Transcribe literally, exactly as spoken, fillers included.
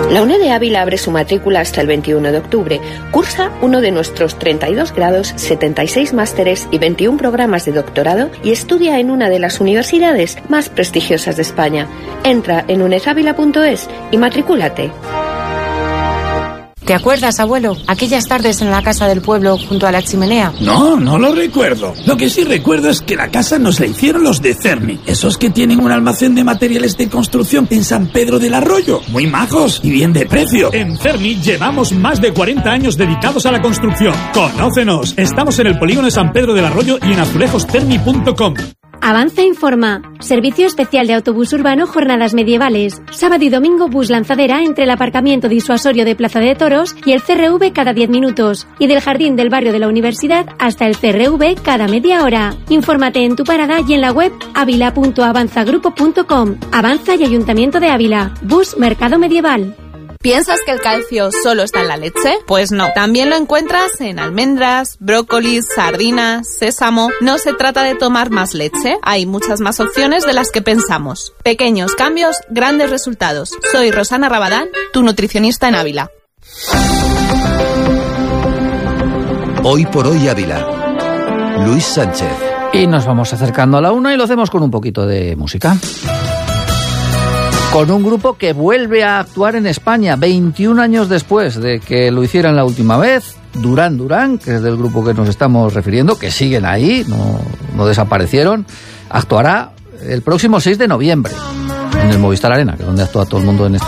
La U N E de Ávila abre su matrícula hasta el veintiuno de octubre. Cursa uno de nuestros treinta y dos grados, setenta y seis másteres y veintiún programas de doctorado y estudia en una de las universidades más prestigiosas de España. Entra en unedavila punto es y matricúlate. ¿Te acuerdas, abuelo? Aquellas tardes en la casa del pueblo junto a la chimenea. No, no lo recuerdo. Lo que sí recuerdo es que la casa nos la hicieron los de Cermi. Esos que tienen un almacén de materiales de construcción en San Pedro del Arroyo. Muy majos y bien de precio. En Cermi llevamos más de cuarenta años dedicados a la construcción. ¡Conócenos! Estamos en el polígono de San Pedro del Arroyo y en azulejos cermi punto com. Avanza informa. Servicio especial de autobús urbano Jornadas Medievales. Sábado y domingo bus lanzadera entre el aparcamiento disuasorio de Plaza de Toros y el C R V cada diez minutos. Y del jardín del barrio de la Universidad hasta el C R V cada media hora. Infórmate en tu parada y en la web avila punto avanzagrupo punto com. Avanza y Ayuntamiento de Ávila. Bus Mercado Medieval. ¿Piensas que el calcio solo está en la leche? Pues no. También lo encuentras en almendras, brócolis, sardinas, sésamo. No se trata de tomar más leche. Hay muchas más opciones de las que pensamos. Pequeños cambios, grandes resultados. Soy Rosana Rabadán, tu nutricionista en Ávila. Hoy por hoy Ávila. Luis Sánchez. Y nos vamos acercando a la una y lo hacemos con un poquito de música. Con un grupo que vuelve a actuar en España veintiún años después de que lo hicieran la última vez. Durán Durán, que es del grupo que nos estamos refiriendo, que siguen ahí, no, no desaparecieron, actuará el próximo seis de noviembre en el Movistar Arena, que es donde actúa todo el mundo en este